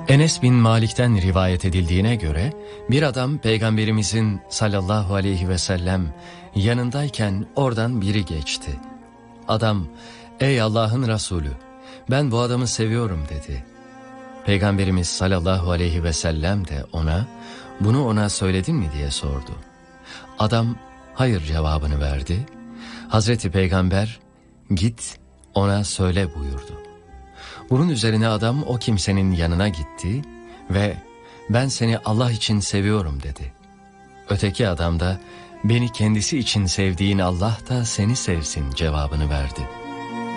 Enes bin Malik'ten rivayet edildiğine göre bir adam Peygamberimizin sallallahu aleyhi ve sellem yanındayken oradan biri geçti. Adam, "Ey Allah'ın Resulü, ben bu adamı seviyorum," dedi. Peygamberimiz sallallahu aleyhi ve sellem de ona, "Bunu ona söyledin mi?" diye sordu. Adam, "Hayır," cevabını verdi. Hazreti Peygamber, "Git ona söyle," buyurdu. Bunun üzerine adam o kimsenin yanına gitti ve "Ben seni Allah için seviyorum," dedi. Öteki adam da "Beni kendisi için sevdiğin Allah da seni sevsin," cevabını verdi.